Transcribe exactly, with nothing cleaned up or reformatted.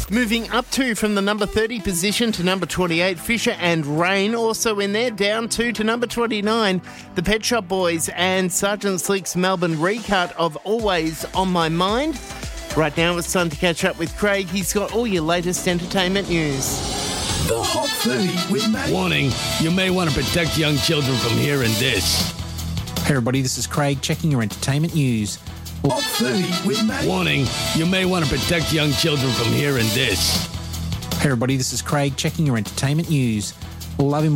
Moving up two from the number thirty position to number twenty-eight, Fisher and Rain. Also in there, down two to number twenty-nine, the Pet Shop Boys and Sergeant Slick's Melbourne recut of Always on My Mind. Right now it's time to catch up with Craig. He's got all your latest entertainment news. The Hot thirty with Matt. Warning, you may want to protect young children from hearing this. Hey everybody, this is Craig checking your entertainment news. Hot thirty with Matt. Warning, you may want to protect young children from hearing this. Hey everybody, this is Craig checking your entertainment news. Love him.